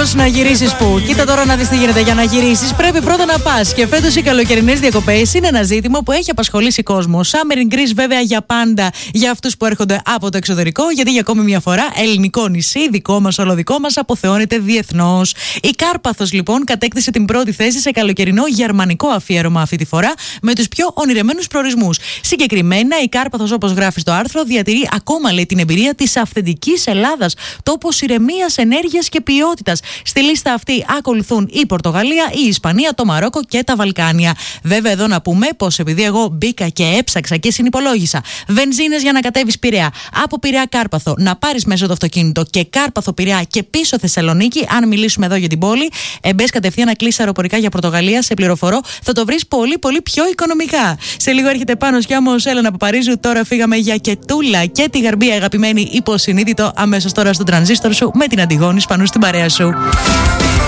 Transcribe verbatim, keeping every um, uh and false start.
Φέτος να γυρίσεις πού? Κοίτα τώρα να δεις τι γίνεται. Για να γυρίσεις πρέπει πρώτα να πας. Και φέτος οι καλοκαιρινές διακοπές είναι ένα ζήτημα που έχει απασχολήσει κόσμο. Summer in Greece, βέβαια, για πάντα για αυτούς που έρχονται από το εξωτερικό. Γιατί για ακόμη μια φορά ελληνικό νησί, δικό μας, όλο δικό μας, αποθεώνεται διεθνώς. Η Κάρπαθος, λοιπόν, κατέκτησε την πρώτη θέση σε καλοκαιρινό γερμανικό αφιέρωμα αυτή τη φορά, με τους πιο ονειρεμένους προορισμούς. Συγκεκριμένα, η Κάρπαθος, όπως γράφει στο άρθρο, διατηρεί ακόμα, λέει, την εμπειρία της αυθεντικής Ελλάδας, τόπος ηρεμίας, ενέργειας και ποιότητας. Στη λίστα αυτή ακολουθούν η Πορτογαλία, η Ισπανία, το Μαρόκο και τα Βαλκάνια. Βέβαια, εδώ να πούμε πως επειδή εγώ μπήκα και έψαξα και συνυπολόγισα βενζίνες για να κατέβεις Πειραιά, από Πειραιά Κάρπαθο, να πάρεις μέσα το αυτοκίνητο και Κάρπαθο Πειραιά και πίσω Θεσσαλονίκη, αν μιλήσουμε εδώ για την πόλη, εμπες κατευθείαν να κλείσεις αεροπορικά για Πορτογαλία, σε πληροφορώ, θα το βρεις πολύ πολύ πιο οικονομικά. Σε λίγο έρχεται πάνω Σκιάμος, Έλενα Παπαρίζου. Τώρα φύγαμε για Κετούλα και τη Γαρμπή, αγαπημένη υποσυνείδητο, αμέσως τώρα στο τρανζίστορ σου με την Αντιγόνη Σπανού στην παρέα σου.